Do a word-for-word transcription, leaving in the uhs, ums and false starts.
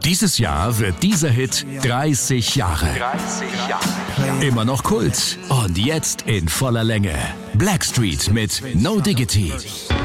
Dieses Jahr wird dieser Hit dreißig Jahre. dreißig Jahre. Immer noch Kult und jetzt in voller Länge. Blackstreet mit No Diggity.